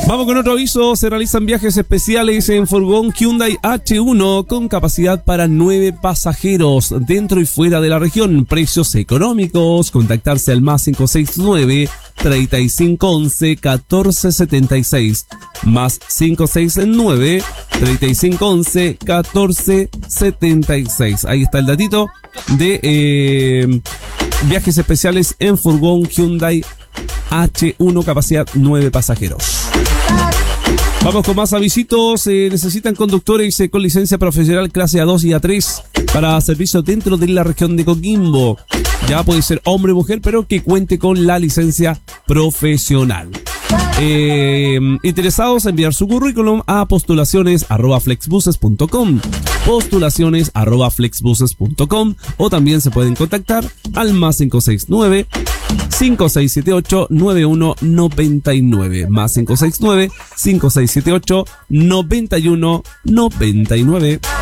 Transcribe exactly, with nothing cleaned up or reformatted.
Vamos con otro aviso. Se realizan viajes especiales en furgón Hyundai H uno con capacidad para nueve pasajeros dentro y fuera de la región. Precios económicos. Contactarse al más cinco seis nueve, treinta y cinco once, catorce setenta y seis. Más cinco seis nueve, treinta y cinco once, catorce setenta y seis. Ahí está el datito de eh, viajes especiales en furgón Hyundai H uno, capacidad nueve pasajeros. Vamos con más avisitos. Eh, necesitan conductores eh, con licencia profesional clase A dos y A tres para servicio dentro de la región de Coquimbo. Ya puede ser hombre o mujer, pero que cuente con la licencia profesional. Eh, interesados, enviar su currículum a postulaciones arroba flexbuses punto com, postulaciones arroba flexbuses punto com, o también se pueden contactar al más cinco seis nueve, cinco seis siete ocho, nueve uno nueve nueve, más cinco seis nueve, cinco seis siete ocho, nueve uno nueve nueve.